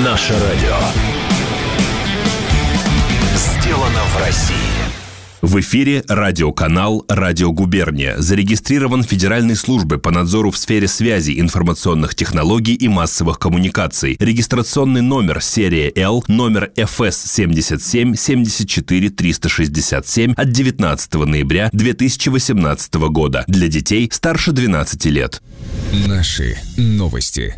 Наше радио. Сделано в России. В эфире радиоканал «Радио Губерния». Зарегистрирован Федеральной службой по надзору в сфере связи, информационных технологий и массовых коммуникаций. Регистрационный номер серия L, номер ФС 77 74 367 от 19 ноября 2018 года. Для детей старше 12 лет. Наши новости.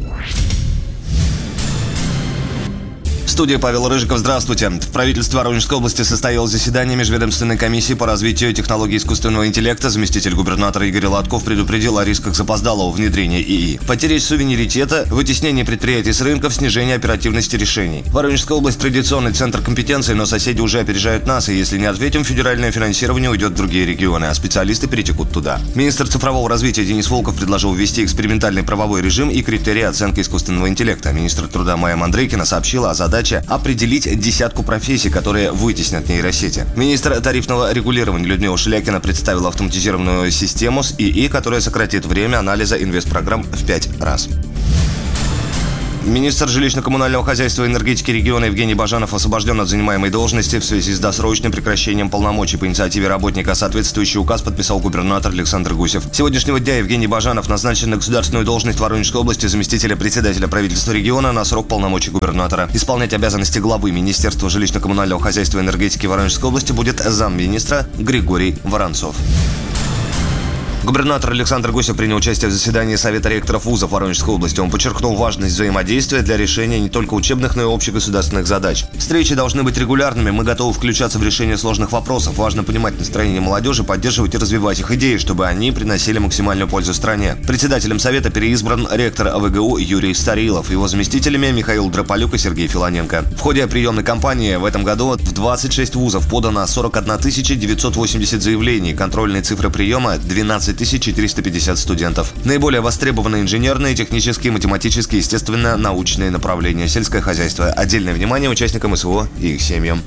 В студии Павел Рыжиков. Здравствуйте. В правительстве Воронежской области состоялось заседание Межведомственной комиссии по развитию технологий искусственного интеллекта. Заместитель губернатора Игорь Лотков предупредил о рисках запоздалого внедрения ИИ. Потери суверенитета, вытеснение предприятий с рынков, снижение оперативности решений. Воронежская область – традиционный центр компетенции, но соседи уже опережают нас, и если не ответим, федеральное финансирование уйдет в другие регионы, а специалисты перетекут туда. Министр цифрового развития Денис Волков предложил ввести экспериментальный правовой режим и критерии оценки искусственного интеллекта. Министр труда Майя Мандрейкина сообщила о задаче определить десятку профессий, которые вытеснят нейросети. Министр тарифного регулирования Людмила Шелякина представила автоматизированную систему с ИИ, которая сократит время анализа инвестпрограмм в 5 раз. Министр жилищно-коммунального хозяйства и энергетики региона Евгений Бажанов освобожден от занимаемой должности в связи с досрочным прекращением полномочий. По инициативе работника соответствующий указ подписал губернатор Александр Гусев. С сегодняшнего дня Евгений Бажанов назначен на государственную должность Воронежской области заместителя председателя правительства региона на срок полномочий губернатора. Исполнять обязанности главы Министерства жилищно-коммунального хозяйства и энергетики Воронежской области будет замминистра Григорий Воронцов. Губернатор Александр Гусев принял участие в заседании Совета ректоров вузов Воронежской области. Он подчеркнул важность взаимодействия для решения не только учебных, но и общегосударственных задач. Встречи должны быть регулярными. Мы готовы включаться в решение сложных вопросов. Важно понимать настроение молодежи, поддерживать и развивать их идеи, чтобы они приносили максимальную пользу стране. Председателем Совета переизбран ректор АВГУ Юрий Старилов. Его заместителями Михаил Дрополюк и Сергей Филоненко. В ходе приемной кампании в этом году в 26 вузов подано 41 980 заявлений. Контрольные цифры приема – 12 450 студентов. Наиболее востребованы инженерные, технические, математические, естественно, научные направления, сельское хозяйство. Отдельное внимание участникам СВО и их семьям.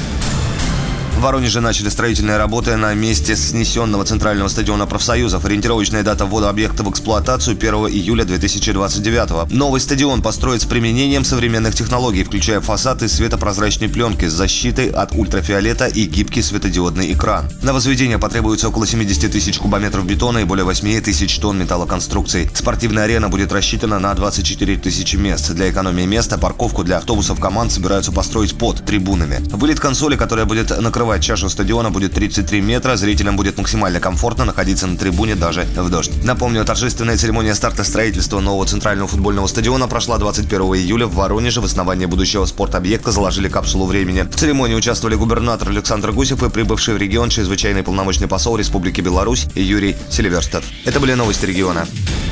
В Воронеже начали строительные работы на месте снесенного центрального стадиона профсоюзов. Ориентировочная дата ввода объекта в эксплуатацию 1 июля 2029. Новый стадион построят с применением современных технологий, включая фасад из светопрозрачной пленки с защитой от ультрафиолета и гибкий светодиодный экран. На возведение потребуется около 70 тысяч кубометров бетона и более 8 тысяч тонн металлоконструкций. Спортивная арена будет рассчитана на 24 тысячи мест. Для экономии места парковку для автобусов команд собираются построить под трибунами. Вылет консоли, которая будет накрывать чашу стадиона, будет 33 метра. Зрителям будет максимально комфортно находиться на трибуне даже в дождь. Напомню, торжественная церемония старта строительства нового центрального футбольного стадиона прошла 21 июля в Воронеже. В основании будущего спортобъекта заложили капсулу времени. В церемонии участвовали губернатор Александр Гусев и прибывший в регион чрезвычайный полномочный посол Республики Беларусь Юрий Селиверстед. Это были новости региона.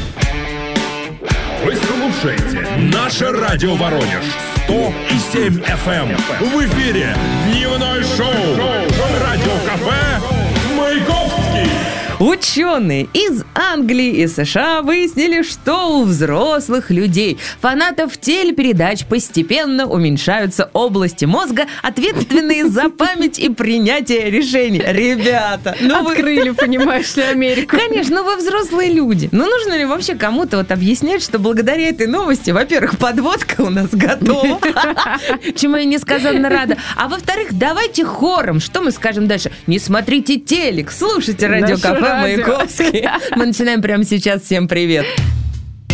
Вы слушаете «Наше радио Воронеж» 100,7 FM. В эфире дневное шоу «Радиокафе Маяковский». Ученые из Англии и США выяснили, что у взрослых людей, фанатов телепередач, постепенно уменьшаются области мозга, ответственные за память и принятие решений. Ребята, открыли, понимаешь ли, Америку. Конечно, вы взрослые люди. Но нужно ли вообще кому-то объяснять, что благодаря этой новости, во-первых, подводка у нас готова, чему я несказанно рада, а во-вторых, давайте хором, что мы скажем дальше? Не смотрите телек, слушайте радиокафе Маяковский. Мы начинаем прямо сейчас. Всем привет.